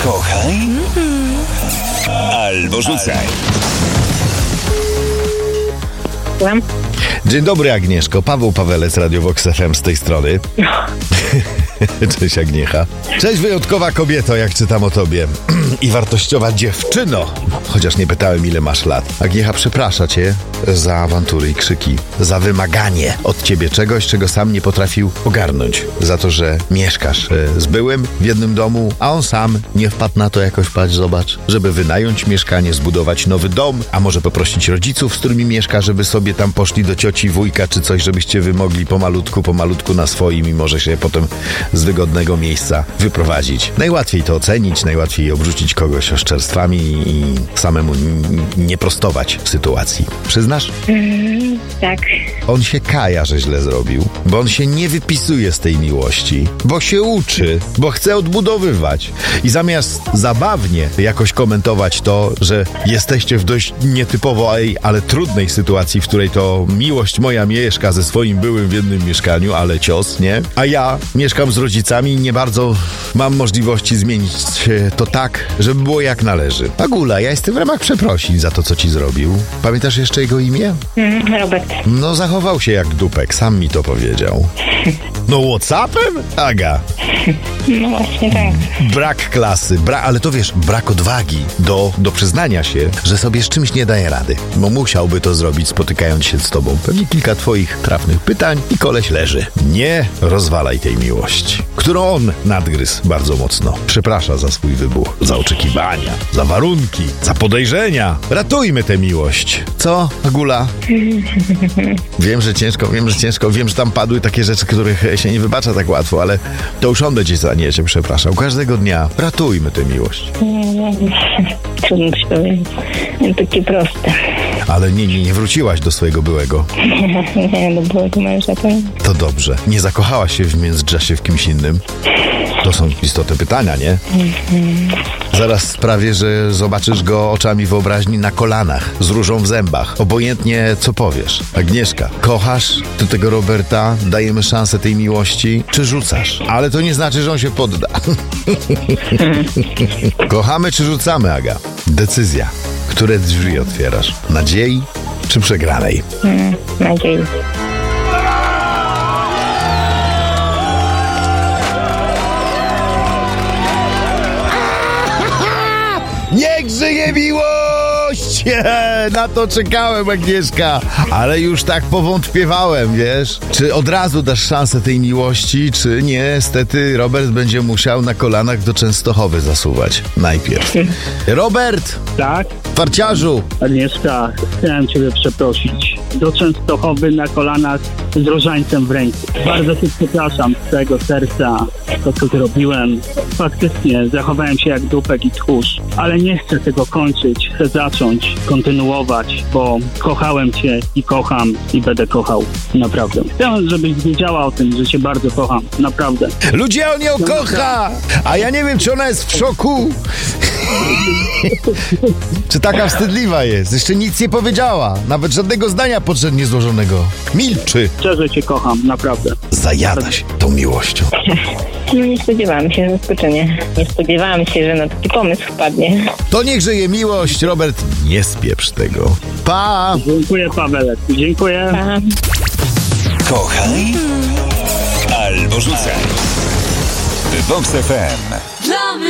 Kochaj albo rzucaj. Słucham? Dzień dobry, Agnieszko. Paweł Pawelec, Radio Vox FM z tej strony. Cześć, Agniecha. Cześć, wyjątkowa kobieto, jak czytam o tobie. I wartościowa dziewczyno. Chociaż nie pytałem, ile masz lat. Agniecha przeprasza cię za awantury i krzyki. Za wymaganie od ciebie czegoś, czego sam nie potrafił ogarnąć. Za to, że mieszkasz z byłym w jednym domu, a on sam nie wpadł na to jakoś, patrz, zobacz, żeby wynająć mieszkanie, zbudować nowy dom, a może poprosić rodziców, z którymi mieszka, żeby sobie tam poszli do cioci, wujka czy coś, żebyście wy mogli pomalutku na swoim i może się potem z wygodnego miejsca wyprowadzić. Najłatwiej to ocenić, najłatwiej obrzucić kogoś oszczerstwami i samemu nie prostować sytuacji. Przyznasz? Tak. On się kaja, że źle zrobił, bo on się nie wypisuje z tej miłości, bo się uczy, bo chce odbudowywać. I zamiast zabawnie jakoś komentować to, że jesteście w dość nietypowej, ale trudnej sytuacji, w której to miłość moja mieszka ze swoim byłym w jednym mieszkaniu, ale cios, nie? A ja mieszkam z rodzicami i nie bardzo mam możliwości zmienić to tak, żeby było jak należy. Agula, ja jestem w ramach przeprosin za to, co ci zrobił. Pamiętasz jeszcze jego imię? Robert. No zachował się jak dupek, sam mi to powiedział. No WhatsAppem? Aga. No właśnie tak. Brak klasy, ale to wiesz, brak odwagi do przyznania się, że sobie z czymś nie daje rady. Bo musiałby to zrobić, spotykając się z tobą. Pewnie kilka twoich trafnych pytań i koleś leży. Nie rozwalaj tej miłości, którą on nadgryzł bardzo mocno. Przeprasza za swój wybuch, za oczekiwania, za warunki, za podejrzenia. Ratujmy tę miłość. Co, Agula? Wiem, że ciężko, wiem, że tam padły takie rzeczy, których się nie wybacza tak łatwo, ale to już on będzie za nie cię przepraszał. Każdego dnia ratujmy tę miłość. Trudno ci powiedzieć. Takie proste. Ale nie wróciłaś do swojego byłego. Nie, do byłego męża to nie. To dobrze. Nie zakochałaś się w międzyczasie w kimś innym? To są istotne pytania, nie? Zaraz sprawię, że zobaczysz go oczami wyobraźni na kolanach, z różą w zębach. Obojętnie co powiesz. Agnieszka, kochasz ty tego Roberta? Dajemy szansę tej miłości? Czy rzucasz? Ale to nie znaczy, że on się podda. Kochamy czy rzucamy, Aga? Decyzja. Które drzwi otwierasz? Nadziei czy przegranej? Nadziei. Niech żyje miłość! Na to czekałem, Agnieszka. Ale już tak powątpiewałem, wiesz? Czy od razu dasz szansę tej miłości, czy niestety Robert będzie musiał na kolanach do Częstochowy zasuwać najpierw. Robert! Tak? Farciarzu! Agnieszka, chciałem ciebie przeprosić. Do Częstochowy na kolanach z różańcem w ręku. Bardzo cię przepraszam z całego serca to, co zrobiłem. Faktycznie zachowałem się jak dupek i tchórz, ale nie chcę tego kończyć. Chcę zacząć, kontynuować, bo kochałem cię i kocham i będę kochał. Naprawdę. Chciałem, żebyś wiedziała o tym, że cię bardzo kocham. Naprawdę. Ludzie, on ją kocha! A ja nie wiem, czy ona jest w szoku. Czy taka wstydliwa jest? Jeszcze nic nie powiedziała. Nawet żadnego zdania podrzędnie złożonego. Milczy. Szczerze cię kocham, naprawdę. Zajada się tą miłością. No nie spodziewałam się zaskoczenia. Nie spodziewałam się, że na taki pomysł wpadnie. To niech żyje miłość, Robert. Nie spieprz tego. Pa! Dziękuję, Pawelek. Dziękuję. Pa. Kochaj albo rzucaj. Vox FM.